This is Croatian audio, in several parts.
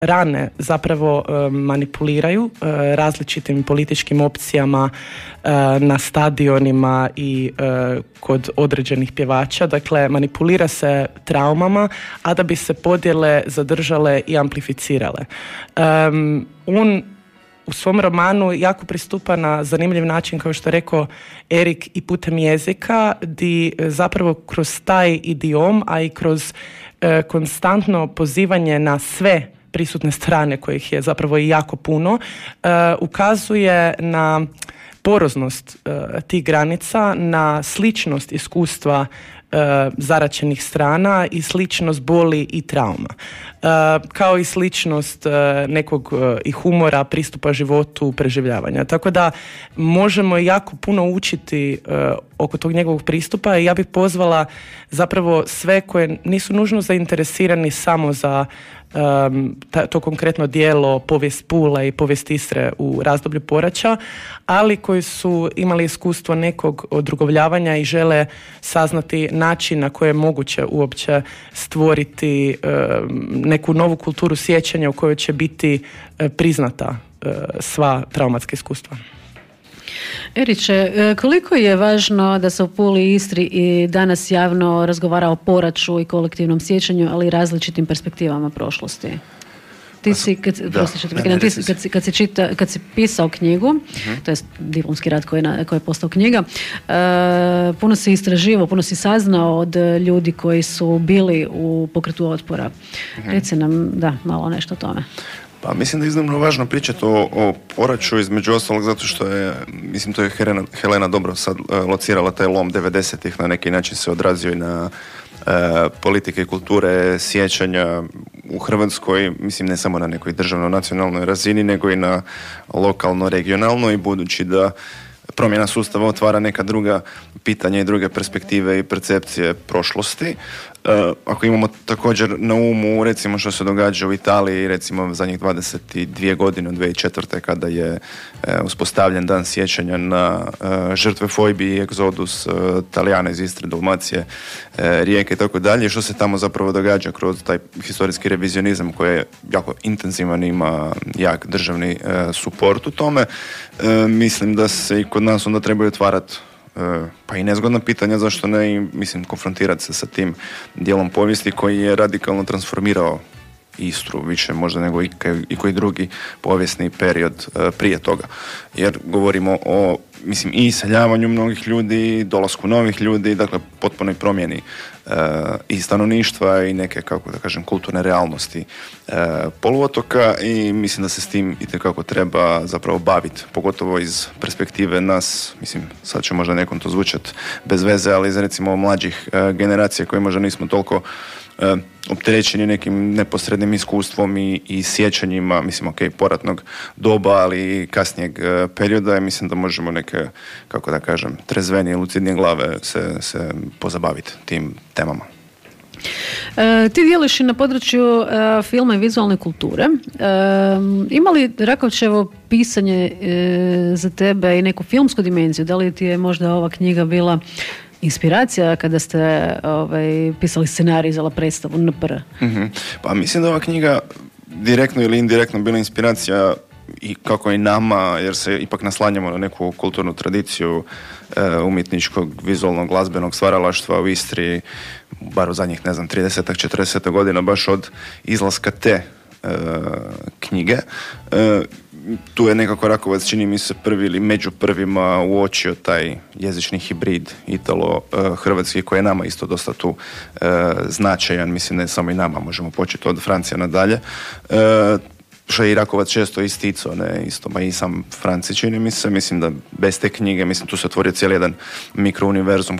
rane zapravo manipuliraju različitim političkim opcijama na stadionima i kod određenih pjevača. Dakle, manipulira se traumama, a da bi se podjele zadržale i amplificirale. On u svom romanu jako pristupa na zanimljiv način, kao što je rekao Erik, i putem jezika, di zapravo kroz taj idiom, a i kroz konstantno pozivanje na sve prisutne strane, kojih je zapravo i jako puno, ukazuje na poroznost tih granica, na sličnost iskustva zaraćenih strana i sličnost boli i trauma. Kao i sličnost nekog i humora, pristupa životu, preživljavanja. Tako da možemo jako puno učiti oko tog njegovog pristupa i ja bih pozvala zapravo sve koje nisu nužno zainteresirani samo za to konkretno djelo, povijest Pule i povijest Istre u razdoblju poraća, ali koji su imali iskustvo nekog odrugovljavanja i žele saznati način na koji je moguće uopće stvoriti neku novu kulturu sjećanja u kojoj će biti priznata sva traumatska iskustva. Eriče, koliko je važno da se u Puli i Istri i danas javno razgovara o poraću i kolektivnom sjećanju, ali i različitim perspektivama prošlosti? Ti si, kad si pisao knjigu, to je diplomski rad koji je postao knjiga, puno si istraživao, puno si saznao od ljudi koji su bili u pokretu otpora. Reci nam, malo nešto o tome. Pa mislim da je iznimno važno pričati o poraću, između ostalog zato što je, mislim, to je Helena dobro sad locirala, taj lom 90-ih na neki način se odrazio i na politike i kulture sjećanja u Hrvatskoj, mislim ne samo na nekoj državno-nacionalnoj razini, nego i na lokalno-regionalnoj, budući da promjena sustava otvara neka druga pitanja i druge perspektive i percepcije prošlosti. Ako imamo također na umu recimo što se događa u Italiji recimo zadnjih 22 godine od 2004. kada je uspostavljen dan sjećanja na žrtve fojbi i egzodus Talijana iz Istre, Dalmacije, Rijeke i tako dalje, što se tamo zapravo događa kroz taj historijski revizionizam koji je jako intenzivan, ima jak državni suport u tome. Mislim da se i kod nas onda trebaju otvarati pa i nezgodna pitanja, zašto ne, i mislim konfrontirati se sa tim dijelom povijesti koji je radikalno transformirao Istru više možda nego i koji drugi povijesni period prije toga. Jer govorimo o, mislim, i iseljavanju mnogih ljudi, dolasku novih ljudi, dakle potpunoj promjeni i stanovništva i neke, kako da kažem, kulturne realnosti poluotoka, i mislim da se s tim itekako treba zapravo baviti, pogotovo iz perspektive nas, mislim, sad će možda nekom to zvučati bez veze, ali iz recimo mlađih generacija koji možda nismo toliko opterećeni nekim neposrednim iskustvom i sjećanjima, mislim, ok, poratnog doba, ali i kasnijeg perioda, i mislim da možemo neke, kako da kažem, trezvenije, lucidnije glave se pozabaviti tim temama. Ti djeliš i na području filma i vizualne kulture. Ima li Rakovčevo pisanje za tebe i neku filmsku dimenziju? Da li ti je možda ova knjiga bila inspiracija kada ste pisali scenarij za predstavu NPR? Pa mislim da ova knjiga direktno ili indirektno bila inspiracija i kako i nama, jer se ipak naslanjamo na neku kulturnu tradiciju umjetničkog, vizualnog, glazbenog stvaralaštva u Istri, bar u zadnjih, 30-40 godina, baš od izlaska te knjige. Tu je nekako Rakovac, čini mi se, prvi ili među prvima uočio taj jezični hibrid italo-hrvatski koji je nama isto dosta tu značajan, mislim ne samo i nama, možemo početi od Francija nadalje. Što je i Rakovac često isticao, ne, isto, ma i sam Franci, čini mi se, mislim da bez te knjige, mislim, tu se otvorio cijeli jedan mikrouniverzum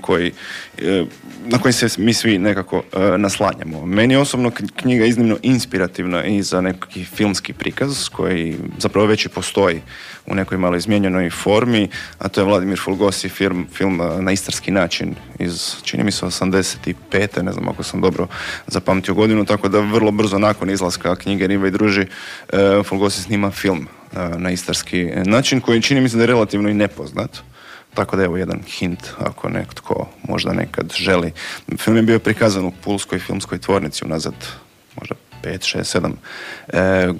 na koji se mi svi nekako naslanjamo. Meni je osobno knjiga iznimno inspirativna i za neki filmski prikaz koji zapravo već i postoji u nekoj malo izmijenjenoj formi, a to je Vladimir Fulgosi film Na istarski način iz, čini mi se, 85. ne znam ako sam dobro zapamtio godinu, tako da vrlo brzo nakon izlaska knjige Riva i druži Fulgosi snima film na istarski način koji čini mi se da je relativno i nepoznat. Tako da evo jedan hint ako netko možda nekad želi. Film je bio prikazan u Pulskoj filmskoj tvornici unazad možda 5, 6, 7